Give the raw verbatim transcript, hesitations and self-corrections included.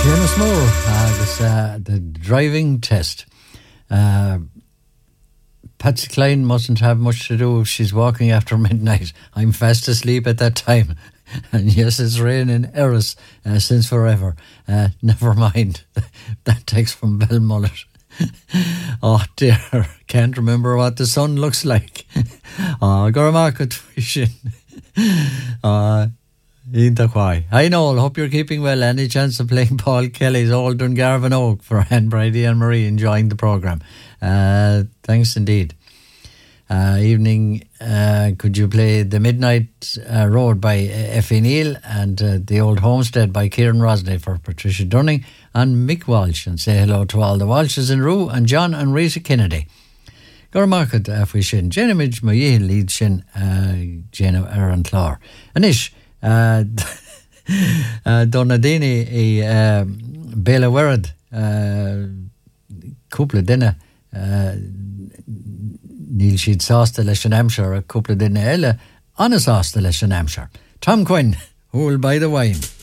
Seamus Moore agus uh, the driving test. Uh, Patsy Cline mustn't have much to do if she's walking after midnight. I'm fast asleep at that time. And yes, it's raining Erris uh, since forever. Uh, never mind. That text from Belmullet. Oh dear, can't remember what the sun looks like. Oh, Gormarket fishing. Uh, I know, hope you're keeping well. Any chance of playing Paul Kelly's Old Dungarvan Oak for Anne, Brady and Marie enjoying the programme? Uh, thanks indeed. Uh, evening, uh, could you play The Midnight uh, Road by Effie Neal and uh, The Old Homestead by Kieran Rosney for Patricia Dunning and Mick Walsh, and say hello to all the Walshes in Rue and John and Rita Kennedy. Gormarket afwi sin, Jenna Midge Maye lead sin Jenna Aaron Clore. Anish, uh, uh, Donadini i uh, Bela Werad, couple dinner, uh, Neil Sheed Sausta leis an Hampshire, a couple of dinner elle, Anna Sausta leis an Hampshire. Tom Quinn, who'll buy the wine.